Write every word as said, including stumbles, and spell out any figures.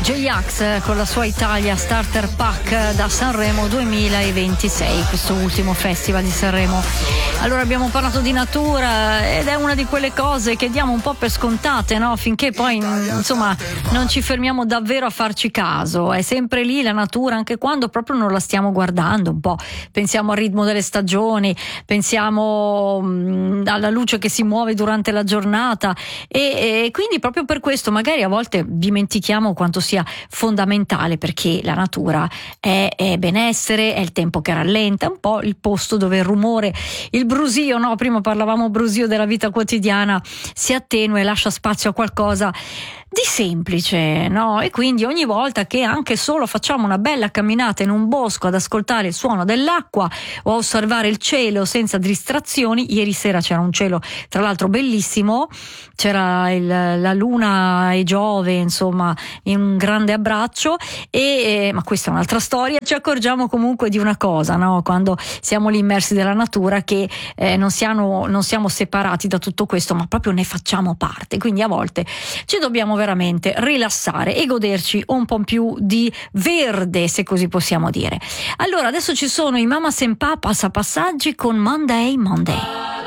J-Ax con la sua Italia Starter Pack da Sanremo duemilaventisei, questo ultimo festival di Sanremo. Allora abbiamo parlato di natura ed è una di quelle cose che diamo un po' per scontate, no? Finché poi insomma non ci fermiamo davvero a farci caso. È sempre lì la natura, anche quando proprio non la stiamo guardando un po'. Pensiamo al ritmo delle stagioni, pensiamo mh, alla luce che si muove durante la giornata e, e quindi proprio per questo magari a volte dimentichiamo quanto sia fondamentale, perché la natura è, è benessere, è il tempo che rallenta, un po' il posto dove il rumore, il brusio, no? Prima parlavamo brusio della vita quotidiana, si attenua e lascia spazio a qualcosa di semplice, no? E quindi ogni volta che anche solo facciamo una bella camminata in un bosco ad ascoltare il suono dell'acqua o a osservare il cielo senza distrazioni. Ieri sera c'era un cielo tra l'altro bellissimo, c'era il, la luna e Giove insomma in un grande abbraccio e eh, ma questa è un'altra storia. Ci accorgiamo comunque di una cosa, no? Quando siamo lì immersi nella natura, che eh, non siamo non siamo separati da tutto questo, ma proprio ne facciamo parte. Quindi a volte ci dobbiamo veramente rilassare e goderci un po' più di verde, se così possiamo dire. Allora adesso ci sono i Mamas and Papas a Passaggi con Monday Monday.